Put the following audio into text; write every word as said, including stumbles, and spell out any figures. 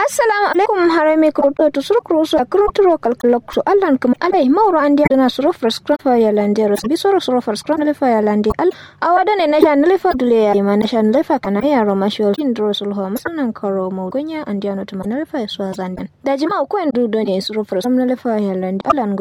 Assalamu alaikum harame kroto to surkro so krotro kalkalok so allan kum alai mawro andi na suro frskro fa yalandero bi suro suro frskro le fa yalandi al awada ne nashan le fa dule ya ma nashan le fa kana ya roma shol kindro sul ho masanan karo mo gonya andi ano to manal fa so zandan da jima ko en du do ne suro frskro le fa yalandi allan